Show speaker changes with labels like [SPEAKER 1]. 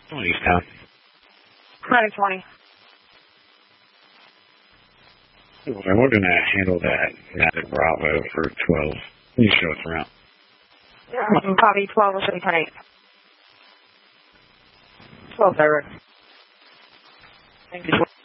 [SPEAKER 1] Easttown.
[SPEAKER 2] 920.
[SPEAKER 1] We're going to handle that at Bravo for 12. You show us around.
[SPEAKER 2] Copy 12 or 7.8. 12 direct. Thank you.